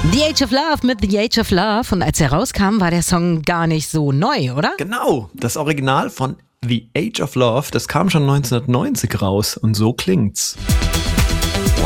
The Age of Love mit The Age of Love. Und als er rauskam, war der Song gar nicht so neu, oder? Genau, das Original von The Age of Love, das kam schon 1990 raus und so klingt's.